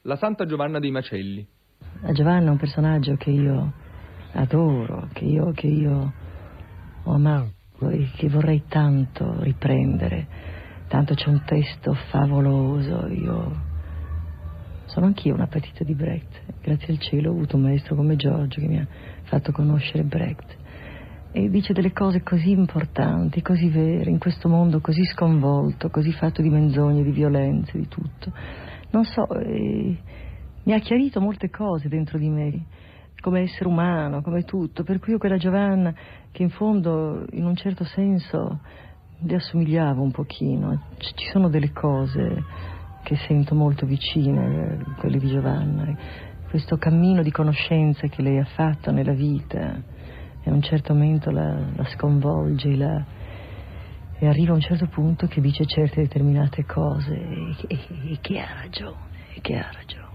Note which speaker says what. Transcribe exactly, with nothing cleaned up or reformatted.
Speaker 1: la Santa Giovanna dei Macelli.
Speaker 2: La Giovanna è un personaggio che io adoro, che io, che io ho amato e che vorrei tanto riprendere. Tanto c'è un testo favoloso. Io sono anch'io una patita di Brecht. Grazie al cielo ho avuto un maestro come Giorgio che mi ha fatto conoscere Brecht. E dice delle cose così importanti, così vere, in questo mondo così sconvolto, così fatto di menzogne, di violenze, di tutto. Non so, eh, mi ha chiarito molte cose dentro di me, come essere umano, come tutto. Per cui io quella Giovanna, che in fondo, in un certo senso, le assomigliavo un pochino. C- ci sono delle cose che sento molto vicine, quelle di Giovanna. Questo cammino di conoscenza che lei ha fatto nella vita, e a un certo momento la, la sconvolge la, e arriva a un certo punto che dice certe determinate cose e, e, e che ha ragione, e che ha ragione.